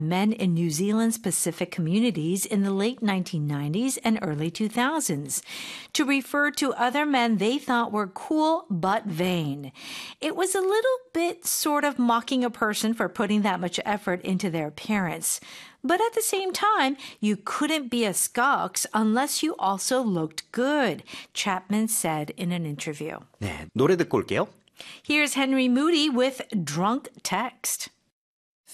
men in New Zealand's Pacific communities in the late 1990s and early 2000s to refer to other men they thought were cool but vain. It was a little bit sort of mocking a person for putting that much effort into their appearance. But at the same time, you couldn't be a Skox unless you also looked good, Chapman said in an interview. 네, 노래 듣고 올게요. Here's Henry Moody with Drunk Text.